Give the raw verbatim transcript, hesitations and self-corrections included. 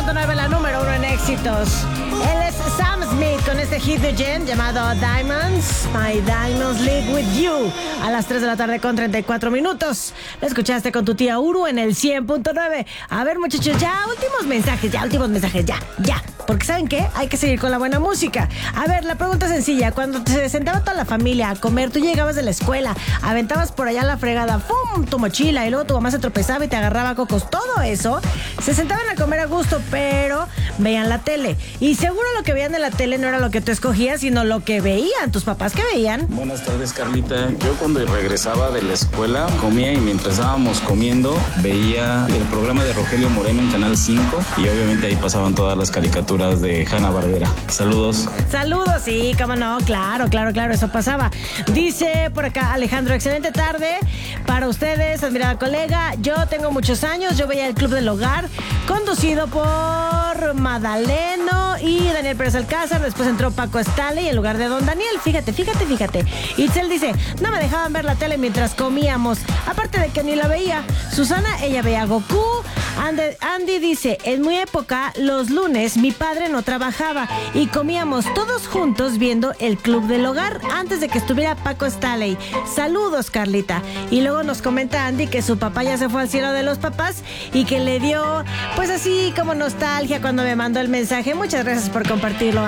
punto nueve, la número uno en éxitos. Él es Sam Smith con este hit de Jen llamado Diamonds. My Diamonds Live With You. A las tres de la tarde con treinta y cuatro minutos. La escuchaste con tu tía Uru en el cien punto nueve. A ver, muchachos, ya últimos mensajes, ya últimos mensajes, ya, ya. Porque ¿saben qué? Hay que seguir con la buena música. A ver, la pregunta es sencilla. Cuando se sentaba toda la familia a comer, tú llegabas de la escuela, aventabas por allá la fregada, ¡fum!, tu mochila, y luego tu mamá se tropezaba y te agarraba cocos. Todo eso, se sentaban a comer a gusto, pero veían la tele. Y seguro lo que veían de la tele no era lo que tú escogías, sino lo que veían. ¿Tus papás qué veían? Buenas tardes, Carlita. Yo cuando regresaba de la escuela comía, y mientras estábamos comiendo veía el programa de Rogelio Moreno en Canal cinco, y obviamente ahí pasaban todas las caricaturas de Hanna-Barbera. Saludos. Saludos, sí, cómo no, claro, claro, claro, eso pasaba. Dice por acá Alejandro, excelente tarde para ustedes, admirada colega. Yo tengo muchos años, yo veía el Club del Hogar, conducido por Madaleno y Daniel Pérez Alcázar. Después entró Paco Stanley en lugar de Don Daniel. Fíjate, fíjate, fíjate. Itzel dice, no me dejaban ver la tele mientras comíamos, aparte de que ni la veía. Susana, ella veía Goku. Andy, Andy dice, en mi época, los lunes, mi padre no trabajaba y comíamos todos juntos viendo el Club del Hogar antes de que estuviera Paco Stanley. Saludos, Carlita. Y luego nos comenta Andy que su papá ya se fue al cielo de los papás y que le dio, pues así como nostalgia cuando me mandó el mensaje. Muchas gracias por compartirlo,